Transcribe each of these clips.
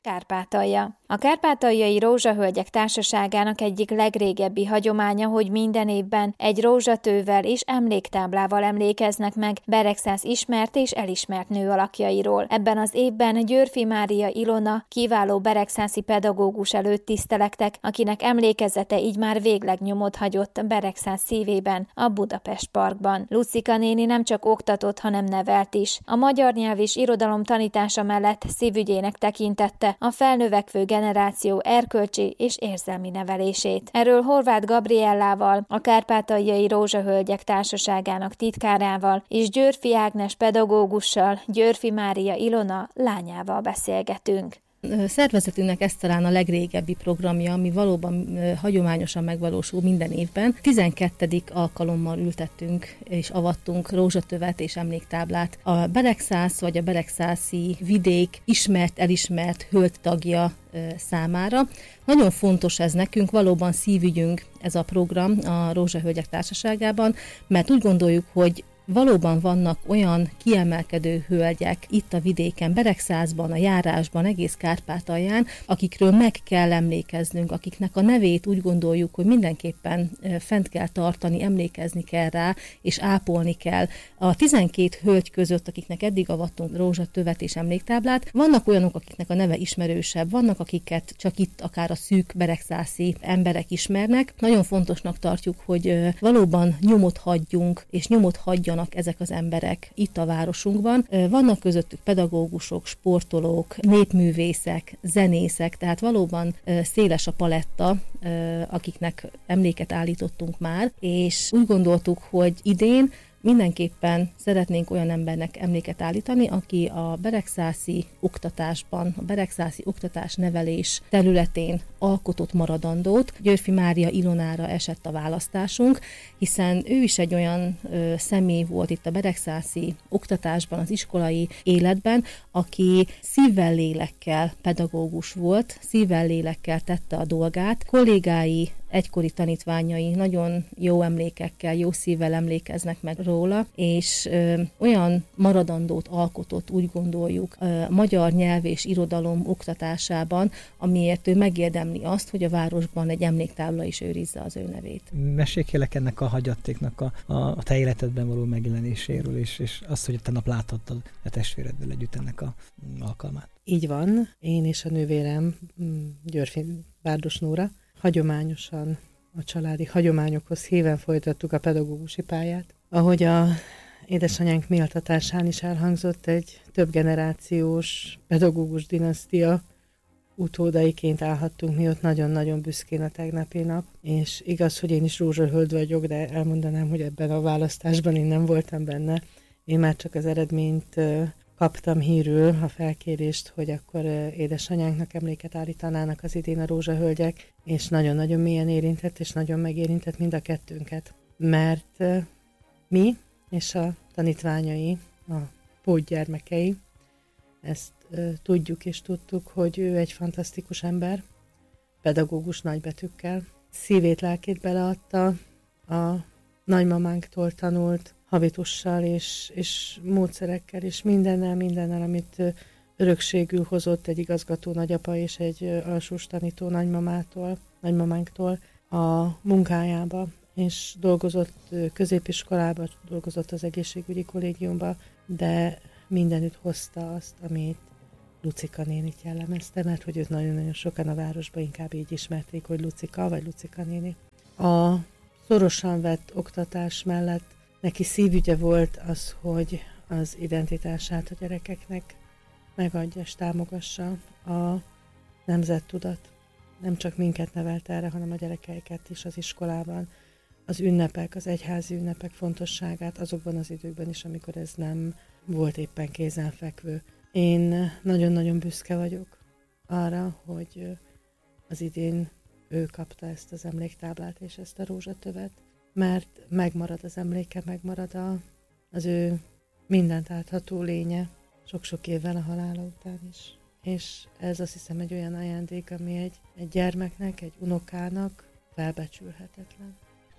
Kárpátalja. A Kárpátaljai Rózsahölgyek Társaságának egyik legrégebbi hagyománya, hogy minden évben egy rózsatővel és emléktáblával emlékeznek meg Beregszász ismert és elismert nőalakjairól. Ebben az évben Győrfi Mária Ilona kiváló beregszászi pedagógus előtt tisztelektek, akinek emlékezete így már végleg nyomot hagyott Beregszász szívében, a Budapest Parkban. Lucika néni nem csak oktatott, hanem nevelt is. A magyar nyelv és irodalom tanítása mellett szívügyének tekintette a felnövekvő generáció erkölcsi és érzelmi nevelését. Erről Horváth Gabriellával, a Kárpátaljai Rózsahölgyek Társaságának titkárával és Győrfi Ágnes pedagógussal, Győrfi Mária Ilona lányával beszélgetünk. Szervezetünknek ez talán a legrégebbi programja, ami valóban hagyományosan megvalósul minden évben. 12. alkalommal ültettünk és avattunk rózsatövet és emléktáblát a Beregszász vagy a beregszászi vidék elismert hölgytagja számára. Nagyon fontos ez nekünk, valóban szívügyünk ez a program a Rózsahölgyek Társaságában, mert úgy gondoljuk, hogy valóban vannak olyan kiemelkedő hölgyek itt a vidéken, Beregszászban, a járásban, egész Kárpátalján, akikről meg kell emlékeznünk, akiknek a nevét úgy gondoljuk, hogy mindenképpen fent kell tartani, emlékezni kell rá, és ápolni kell. A 12 hölgy között, akiknek eddig avattunk rózsatövet és emléktáblát, vannak olyanok, akiknek a neve ismerősebb, vannak, akiket csak itt akár a szűk beregszászi emberek ismernek. Nagyon fontosnak tartjuk, hogy valóban nyomot hagyjunk, és nyomot hagyjanak ezek az emberek itt a városunkban. Vannak közöttük pedagógusok, sportolók, népművészek, zenészek, tehát valóban széles a paletta, akiknek emléket állítottunk már, és úgy gondoltuk, hogy idén mindenképpen szeretnénk olyan embernek emléket állítani, aki a beregszászi oktatásban, a beregszászi oktatás-nevelés területén alkotott maradandót. Győrfi Mária Ilonára esett a választásunk, hiszen ő is egy olyan személy volt itt a beregszászi oktatásban, az iskolai életben, aki szívvel, lélekkel pedagógus volt, szívvel, lélekkel tette a dolgát. Kollégái, egykori tanítványai nagyon jó emlékekkel, jó szívvel emlékeznek meg róla, és olyan maradandót alkotott, úgy gondoljuk, magyar nyelv és irodalom oktatásában, amiért ő megérdemli azt, hogy a városban egy emléktábla is őrizze az ő nevét. Mesélj ennek a hagyatéknak a te életedben való megjelenéséről, és azt, hogy te nap láthattad a testvéreddel együtt ennek a alkalmát. Így van, én és a nővérem, Győrfi Bárdos Nóra, hagyományosan a családi hagyományokhoz híven folytattuk a pedagógusi pályát. Ahogy a édesanyánk méltatásán is elhangzott, egy több generációs pedagógus dinasztia utódaiként állhattunk mi ott nagyon-nagyon büszkén a tegnapi nap, és igaz, hogy én is rózsahöld vagyok, de elmondanám, hogy ebben a választásban én nem voltam benne. Én már csak az eredményt kaptam hírül, a felkérést, hogy akkor édesanyánknak emléket állítanának az idén a rózsahölgyek, és nagyon-nagyon mélyen érintett, és nagyon megérintett mind a kettőnket. Mert mi és a tanítványai, a pótgyermekei, ezt tudjuk és tudtuk, hogy ő egy fantasztikus ember, pedagógus nagybetűkkel, szívét, lelkét beleadta, a nagymamánktól tanult habitussal és módszerekkel, és mindennel, amit örökségül hozott egy igazgató nagyapa és egy alsós tanító nagymamánktól a munkájába, és dolgozott középiskolába, dolgozott az egészségügyi kollégiumba, de mindenütt hozta azt, amit Lucika nénit jellemezte, mert hogy őt nagyon-nagyon sokan a városban inkább így ismerték, hogy Lucika vagy Lucika néni. A szorosan vett oktatás mellett neki szívügye volt az, hogy az identitását a gyerekeknek megadja és támogassa a nemzettudat. Nem csak minket nevelt erre, hanem a gyerekeiket is az iskolában. Az ünnepek, az egyházi ünnepek fontosságát azokban az időkben is, amikor ez nem volt éppen kézenfekvő. Én nagyon-nagyon büszke vagyok arra, hogy az idén ő kapta ezt az emléktáblát és ezt a rózsatövet, mert megmarad az emléke, megmarad az ő mindent átható lénye sok-sok évvel a halála után is. És ez azt hiszem egy olyan ajándék, ami egy gyermeknek, egy unokának felbecsülhetetlen.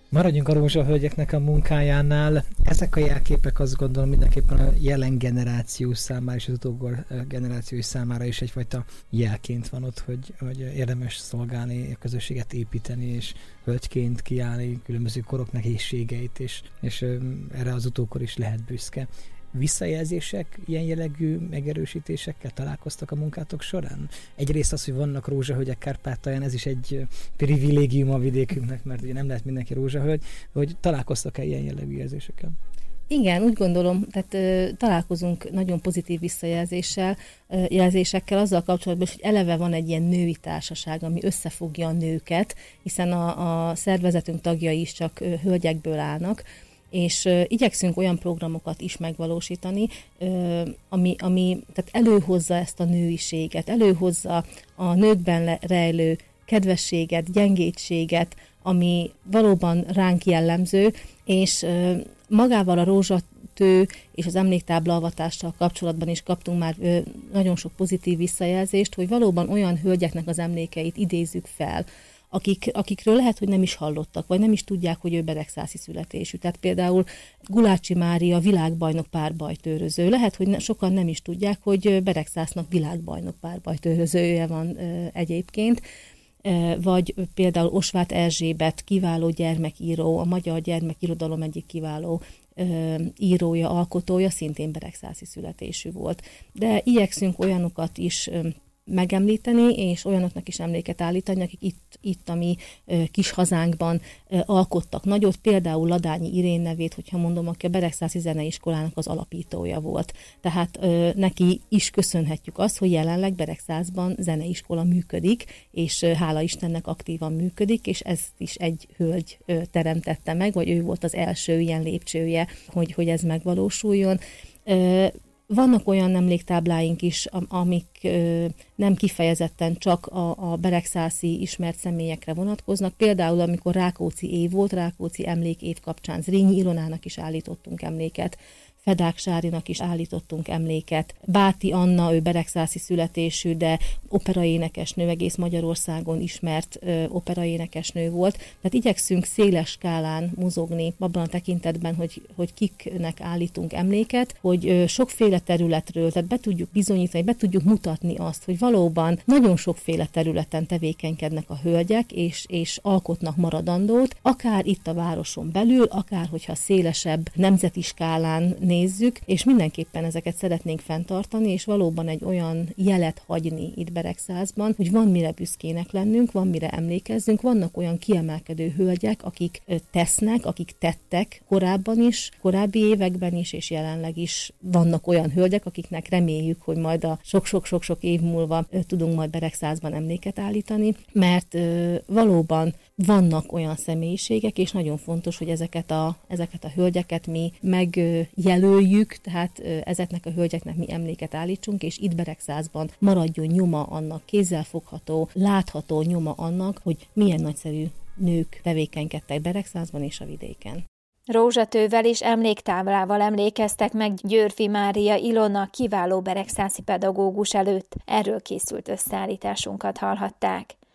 Maradjunk a rózsahölgyeknek a munkájánál. Ezek a jelképek, azt gondolom, mindenképpen a jelen generáció számára és az utókor generáció számára is egyfajta jelként van ott, hogy érdemes szolgálni, a közösséget építeni, és hölgyként kiállni különböző korok nehézségeit, és erre az utókor is lehet büszke. Visszajelzések, ilyen jellegű megerősítésekkel találkoztak a munkátok során? Egyrészt az, hogy vannak rózsahölgyek Kárpátalján, ez is egy privilégium a vidékünknek, mert ugye nem lehet mindenki rózsahölgy, hogy találkoztak-e ilyen jellegű jelzésekkel? Igen, úgy gondolom, tehát találkozunk nagyon pozitív jelzésekkel azzal kapcsolatban, hogy eleve van egy ilyen női társaság, ami összefogja a nőket, hiszen a szervezetünk tagjai is csak hölgyekből állnak, és igyekszünk olyan programokat is megvalósítani, ami tehát előhozza ezt a nőiséget, előhozza a nőkben rejlő kedvességet, gyengétséget, ami valóban ránk jellemző, és magával a rózsatő és az emléktábla avatással kapcsolatban is kaptunk már nagyon sok pozitív visszajelzést, hogy valóban olyan hölgyeknek az emlékeit idézzük fel, akikről lehet, hogy nem is hallottak, vagy nem is tudják, hogy ő beregszászi születésű. Tehát például Gulácsi Mária világbajnok párbajtőröző. Lehet, hogy sokan nem is tudják, hogy Beregszásznak világbajnok párbajtőrözője van egyébként. Vagy például Osváth Erzsébet, kiváló gyermekíró, a magyar gyermekirodalom egyik kiváló írója, alkotója, szintén beregszászi születésű volt. De igyekszünk olyanokat is megemlíteni, és olyanoknak is emléket állítani, akik itt a mi kis hazánkban alkottak nagyot, például Ladányi Irén nevét, hogyha mondom, aki a Beregszászi Zeneiskolának az alapítója volt. Tehát neki is köszönhetjük azt, hogy jelenleg Beregszászban zeneiskola működik, és hála Istennek aktívan működik, és ezt is egy hölgy teremtette meg, vagy ő volt az első ilyen lépcsője, hogy ez megvalósuljon. Vannak olyan emléktábláink is, amik nem kifejezetten csak a beregszászi ismert személyekre vonatkoznak. Például, amikor Rákóczi év volt, Rákóczi emlékév kapcsán Zrínyi Ilonának is állítottunk emléket, Fedák Sárinak is állítottunk emléket. Báti Anna, ő beregszászi születésű, de operaénekesnő, egész Magyarországon ismert operaénekesnő volt. Tehát igyekszünk széles skálán mozogni abban a tekintetben, hogy kiknek állítunk emléket, hogy sokféle területről, tehát be tudjuk bizonyítani, be tudjuk mutatni azt, hogy valóban nagyon sokféle területen tevékenykednek a hölgyek, és alkotnak maradandót, akár itt a városon belül, akár hogyha szélesebb nemzeti skálán nézzük, és mindenképpen ezeket szeretnénk fenntartani, és valóban egy olyan jelet hagyni itt Beregszászban, hogy van mire büszkének lennünk, van mire emlékezzünk, vannak olyan kiemelkedő hölgyek, akik tesznek, akik tettek korábban is, korábbi években is, és jelenleg is vannak olyan hölgyek, akiknek reméljük, hogy majd a sok-sok-sok év múlva tudunk majd Beregszászban emléket állítani, mert valóban vannak olyan személyiségek, és nagyon fontos, hogy ezeket a hölgyeket mi megjelöljük, tehát ezeknek a hölgyeknek mi emléket állítsunk, és itt Beregszászban maradjon nyoma annak, kézzelfogható, látható nyoma annak, hogy milyen nagyszerű nők tevékenykedtek Beregszászban és a vidéken. Rózsatővel és emléktáblával emlékeztek meg Győrfi Mária Ilona kiváló beregszászi pedagógus előtt. Erről készült összeállításunkat hallhatták.